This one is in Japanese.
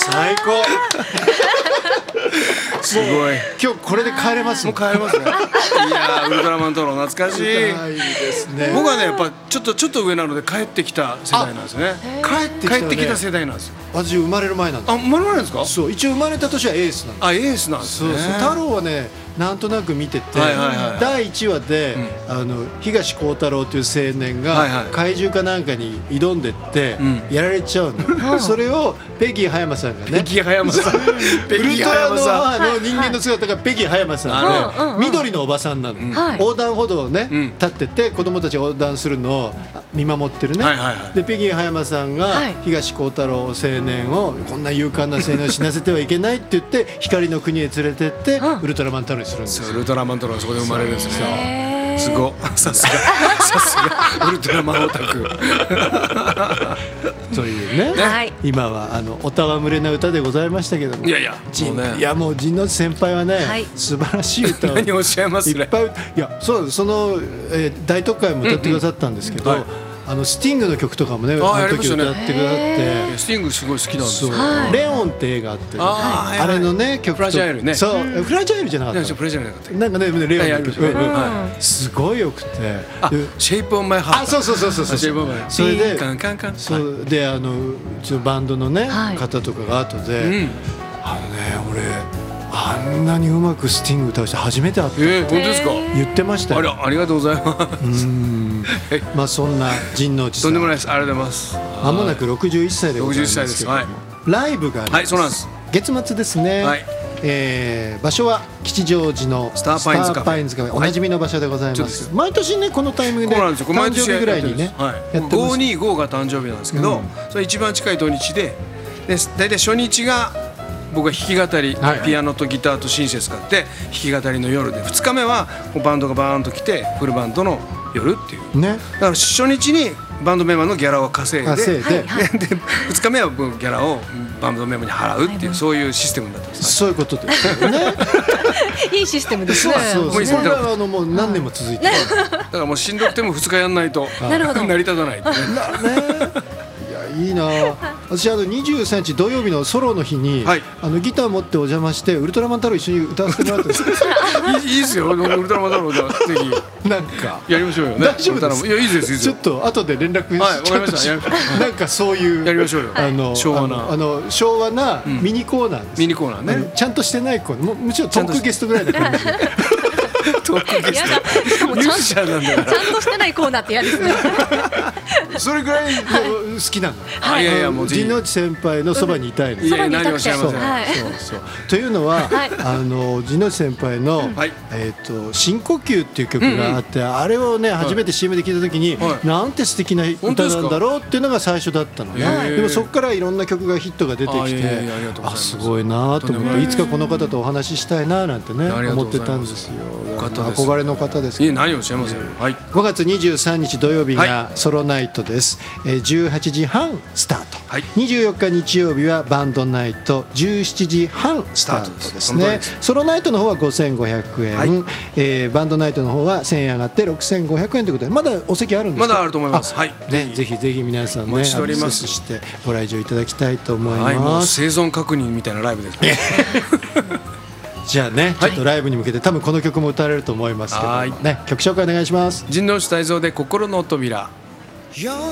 最高すごい。 今日これで帰れますもう帰れますね。いやー、ウルトラマン太郎懐かしい。 いいですね。 僕はね、やっぱちょっと上なので帰ってきた世代なんですよね。帰ってきた世代なんですよ。 私生まれる前なんです。 あ、生まれる前ですか？ そう、一応生まれた年はエースなんです。 あ、エースなんですね。 そうそう、太郎はね、なんとなく見てて、第1話で、東光太郎という青年が怪獣かなんかに挑んでってやられちゃうの。それをペギー葉山さんがね、 ペギー葉山さん、 ウルトラの人間の姿がペギー葉山さんで、緑のおばさんなの。横断歩道をね立ってて、子供たちが横断するのを見守ってるね。でペギー葉山さんが東光太郎青年を、こんな勇敢な青年を死なせてはいけないって言って光の国へ連れてってウルトラマン太郎にするんですよ。 ウルトラマン太郎はそこで生まれるんですね。すごい、さすがウルトラマンオタクというね、今はお戯れな歌でございましたけども、もう陣内先輩はね、素晴らしい歌を何をおっしゃいますね。 いっぱい、いや、そうその大特会も歌ってくださったんですけど、スティングの曲とかもね、あの時歌ってくださって、 スティングすごい好きなんですよ。 レオンって映画あって、あれのね曲と、フラジャイルね、そう、フラジャイルじゃなかった、 フラジャイルじゃなかった、 なんかね、レオンすごいよくて、 シェイプオンマイハート、 あ、そうそれで、そうで、うちのバンドのね方とかが後で、俺あんなにうまくスティング歌う人初めて会ったって本当ですか？ 言ってましたよ。 ありがとうございます。 まあそんな陣内さん、 とんでもないです。ありがとうございます。 まもなく61歳でございますけども、ライブがそうなんです。 月末ですね。場所は吉祥寺のスターパインズカフェ、おなじみの場所でございます。毎年ね、このタイミングで誕生日ぐらいにねやってます。 525が誕生日なんですけど、それ一番近い土日で、大体初日が僕は弾き語り、ピアノとギターとシンセ使って弾き語りの夜で、2日目はバンドがバーンと来てフルバンドの夜っていうね。だから初日にバンドメンバーのギャラを稼いで、2日目はギャラをバンドメンバーに払うっていう、そういうシステムになってます。 そういうことですよね。 いいシステムですね。 これはもう何年も続いてる。 だからもうしんどくても2日やんないと成り立たないってね。 いいな。私23日土曜日のソロの日にギター持ってお邪魔してウルトラマン太郎一緒に歌わせてもらったんです。 いいですよ、ウルトラマン太郎、ぜひなんかやりましょうよね。 大丈夫です。 いや、いいですよ。 ちょっと後で連絡して、なんかそういうやりましょうよ。 昭和なミニコーナーです。 ミニコーナーね。 ちゃんとしてないコーナー、むしろトークゲストぐらいだと思う。 トークゲストミュージシャンなんだから、 ちゃんとしてないコーナーってやる。 それぐらい好きなの。 いやいや、もう陣内先輩のそばにいたいの。 いや、何もしゃいません。 そうというのは、陣内先輩の深呼吸っていう曲があって、あれをね初めて CM で聞いた時に、なんて素敵な歌なんだろうっていうのが最初だったのね。でもそこからいろんな曲がヒットが出てきて、あ、すごいなと思って、いつかこの方とお話ししたいななんてね思ってたんですよ。憧れの方です。 いや、何をおっしゃいますよ。 5月23日土曜日がソロナイトです。18時半スタート。24日日曜日はバンドナイト17時半スタートですね。ソロナイトの方は5500円、バンドナイトの方は1000円上がって6500円ということで、まだお席あるんですか？ まだあると思います。 ぜひぜひ皆さんね、アクセスしてご来場いただきたいと思います。 生存確認みたいなライブですね。 じゃあね、ちょっとライブに向けて多分この曲も歌われると思いますけどね、曲紹介お願いします。 陣内泰造で心の扉。